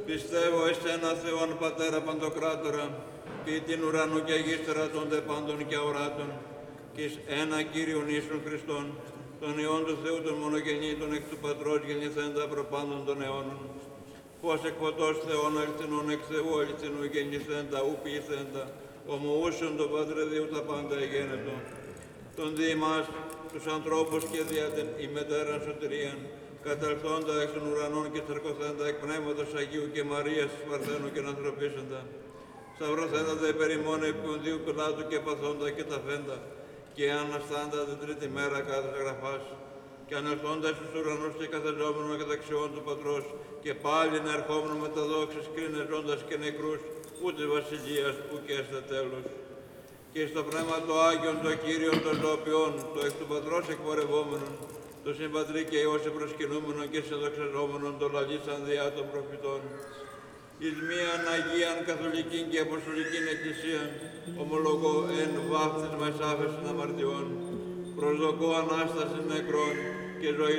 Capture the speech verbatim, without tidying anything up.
Πιστεύω εις ένα Θεόν Πατέρα Παντοκράτορα, ποιητήν ουρανού και γης τερατών δε πάντων και αοράτων, και εις ένα Κύριον Ιησούν Χριστόν, τον Υιόν του Θεού των μονογεννήτων εκ του Πατρός γεννηθέντα προπάντων των αιώνων, πως εκ φωτός Θεών αληθινών εξ Θεού αληθινού γεννηθέντα, ου ποιηθέντα, ομοούσιον το Πατρε Θεού τα πάντα εγένετο, τον δι' ημάς, τους ανθρώπους και δια την ημετέραν σωτηρίαν, κατελθόντα εξ των ουρανών και τσαρκωθέντα εκ Πνεύματος Αγίου και Μαρίας της Παρθένου και ανθρωπίσαντα, σταυρωθέντα δε περιμόν επί Ποντίου Πιλάτου και παθόντα και ταφέντα, και αναστάντα την τρίτη μέρα κάθε γραφάς, και ανελθόντα στους ουρανούς και καθεζόμενο με δεξιόν του Πατρός, και πάλιν ερχόμενο με τα δόξης κρίνες ζώντας και νεκρούς, ούτε βασιλείας ουκ έστε τέλος. Και στο πνεύμα το Άγιον, το Κύριον, το ζωοποιών, το εκ του Πατρός εκπορευόμενον, το συμπατρί και Υιός προσκυνούμενον και συνδοξαζόμενον, το λαλήσαν διά των προφητών. Εις μίαν Αγίαν Καθολικήν και Αποστολικήν Εκκλησίαν, ομολογώ εν βάφτισμα εις άφεσιν αμαρτιών, προσδοκώ Ανάσταση νεκρών και ζωή